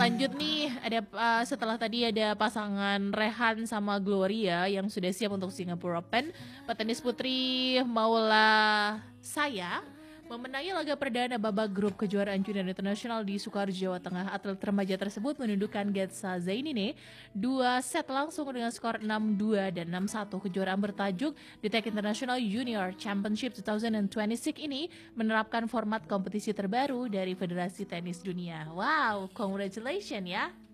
lanjut nih, ada setelah tadi ada pasangan Rehan sama Gloria yang sudah siap untuk Singapore Open, petenis putri Maula Saya memenangi laga perdana babak grup kejuaraan junior internasional di Sukoharjo, Jawa Tengah. Atlet remaja tersebut menundukkan Getsa Zainine 2 set langsung dengan skor 6-2 dan 6-1. Kejuaraan bertajuk The Tech International Junior Championship 2026 ini menerapkan format kompetisi terbaru dari Federasi Tenis Dunia. Wow, congratulations ya.